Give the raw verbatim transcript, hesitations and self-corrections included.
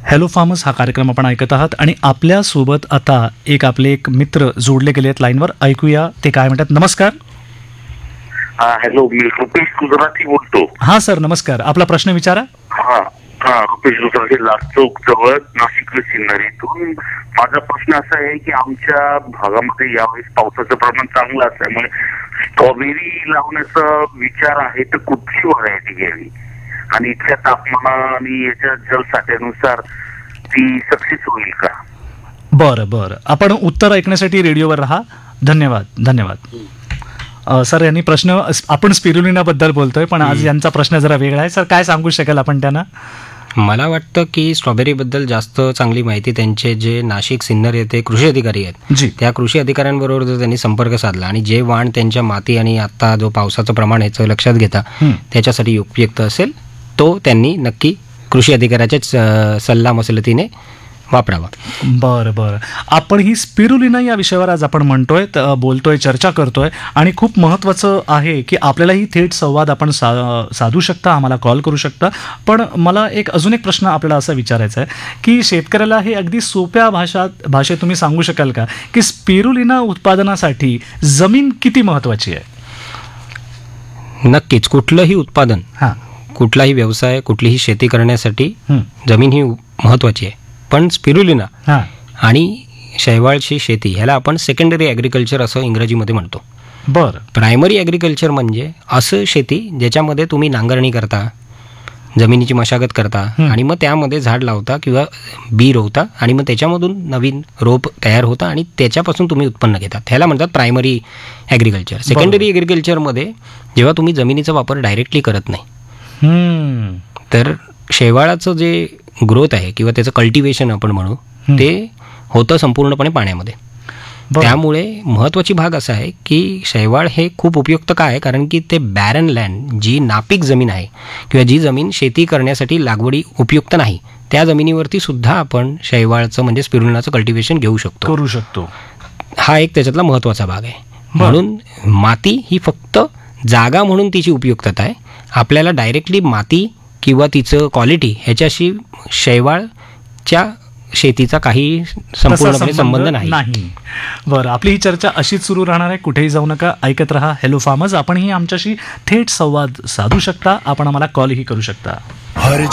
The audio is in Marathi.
हॅलो फार्मर्स हा कार्यक्रम आपण ऐकत आहात आणि आपल्यासोबत आता एक आपले एक मित्र जोडले गेले आहेत लाईनवर. ऐकूया ते काय म्हणतात. नमस्कार. हा हॅलो, मी रुपेश गुजराती बोलतो. हा सर नमस्कार, आपला प्रश्न विचारा. हा हा रुपेश गुजराती, लाचौक जवळ, नाशिक सिन्नरीतून. माझा प्रश्न असा आहे की आमच्या भागामध्ये यावेळेस पावसाचं प्रमाण चांगलं असल्यामुळे स्ट्रॉबेरी लावण्याचा विचार आहे, तर कुठची व्हरायटी घ्यावी आणि इथल्या तापमान आणि याच्या जलसाठ्यानुसार ती सक्सेस होईल का? बरं बरं, आपण उत्तर ऐकण्यासाठी रेडिओवर राहा. धन्यवाद धन्यवाद. अ, सर यांनी प्रश्न, आपण स्पिरुलिनाबद्दल बोलतोय पण आज यांचा प्रश्न जरा वेगळा आहे. सर काय सांगू शकाल आपण त्यांना? मला वाटतं की स्ट्रॉबेरीबद्दल जास्त चांगली माहिती त्यांचे जे नाशिक सिन्नर येथे कृषी अधिकारी आहेत जी, त्या कृषी अधिकाऱ्यांबरोबर जर त्यांनी संपर्क साधला आणि जे वाण त्यांच्या माती आणि आता जो पावसाचं प्रमाण याचं लक्षात घेता हं. त्याच्यासाठी उपयुक्त असेल तो त्यांनी नक्की कृषी अधिकाऱ्याच्याच अ, सल्ला मसलतीने वापरावा. बरं बरं. आपण ही स्पिरुलिना या विषयावर आज आपण म्हणतोय, त- बोलतोय, चर्चा करतोय आणि खूप महत्त्वाचं आहे की आपल्यालाही थेट संवाद आपण सा साधू शकता, आम्हाला कॉल करू शकता. पण मला एक अजून एक प्रश्न आपल्याला असा विचारायचा आहे की शेतकऱ्याला हे अगदी सोप्या भाषात भाषेत तुम्ही सांगू शकाल का की स्पिरुलिना उत्पादनासाठी जमीन किती महत्त्वाची आहे? नक्कीच कुठलंही उत्पादन, हां. कुठलाही व्यवसाय, कुठलीही शेती करण्यासाठी हं. जमीन ही महत्त्वाची आहे. पण स्पिरुलिना हां. आणि शैवालची शेती ह्याला आपण सेकंडरी ॲग्रिकल्चर असं इंग्रजीमध्ये म्हणतो. बरं. प्रायमरी ॲग्रिकल्चर म्हणजे असं शेती ज्याच्यामध्ये तुम्ही नांगरणी करता, जमिनीची मशागत करता हं. आणि मग त्यामध्ये झाड लावता किंवा बी रोवता आणि मग त्याच्यामधून नवीन रोप तयार होतं आणि त्याच्यापासून तुम्ही उत्पन्न घेता. ह्याला म्हणतात प्रायमरी ॲग्रिकल्चर. सेकंडरी ॲग्रिकल्चरमध्ये जेव्हा तुम्ही जमिनीचा वापर डायरेक्टली करत नाही, हम्म. तर शेवाळाचं जे ग्रोथ आहे किंवा त्याचं कल्टिवेशन आपण म्हणू हं. ते होतं संपूर्णपणे पाण्यामध्ये. बरं. त्यामुळे महत्त्वाची भाग असा आहे की शैवाळ हे खूप उपयुक्त का आहे, कारण की ते बॅरन लँड, जी नापीक जमीन आहे किंवा जी जमीन शेती करण्यासाठी लागवडी उपयुक्त नाही, त्या जमिनीवरती सुद्धा आपण शैवाळचं म्हणजे स्पिरुलिनाचं कल्टिवेशन घेऊ शकतो. करू शकतो. हा एक त्याच्यातला महत्त्वाचा भाग आहे. बरं. म्हणून माती ही फक्त जागा म्हणून तिची उपयुक्तता आहे. आपल्याला डायरेक्टली माती किंवा तिचं क्वालिटी ह्याच्याशी शैवाळच्या शेतीचा काही संपूर्णपणे संबंध नाही. बरं, आपली ही चर्चा अशीच सुरू राहणार आहे. कुठेही जाऊ नका, ऐकत रहा हॅलो फार्मर्स. आपणही आमच्याशी थेट संवाद साधू शकता, आपण आम्हाला कॉलही करू शकता.